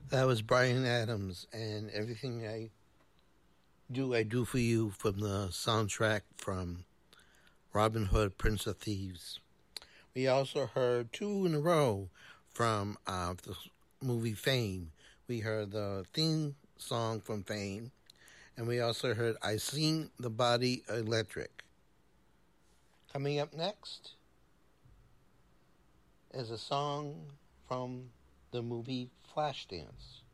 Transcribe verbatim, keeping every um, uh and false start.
That was Brian Adams and Everything I Do, I Do for You from the soundtrack from Robin Hood, Prince of Thieves. We also heard two in a row from uh, the movie Fame. We heard the theme song from Fame, and we also heard I Seen the Body Electric. Coming up next is a song from the movie Flashdance.